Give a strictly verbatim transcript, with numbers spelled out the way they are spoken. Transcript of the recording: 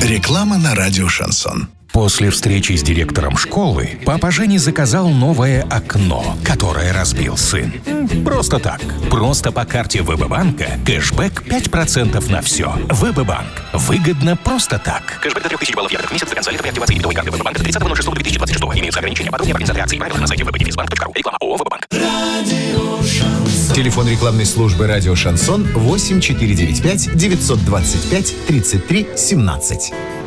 Реклама на радио «Шансон». После встречи с директором школы папа Жени заказал новое окно, которое разбил сын. Просто так. Просто по карте ВБ-банка кэшбэк пять процентов на все. ВБ-банк. Выгодно просто так. Кэшбэк до трех тысяч баллов евро в месяц до конца лета при активации дебетовой карты ВБ-банка до тридцатого ноль шестого две тысячи двадцать шестого. Имеются ограничения. Подробнее организация акций и правила на сайте вэ бэ дефис банк точка ру. Реклама ООО «ВБ-банк». Телефон рекламной службы «Радио Шансон» восемь четыре девять пять девятьсот двадцать пять тридцать три семнадцать.